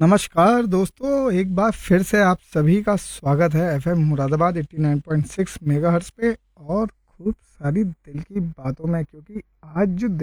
नमस्कार दोस्तों, एक बार फिर से आप सभी का स्वागत है एफएम मुरादाबाद 89.6 मेगाहर्ट्ज़ पे और खूब सारी दिल की बातों में। क्योंकि आज जो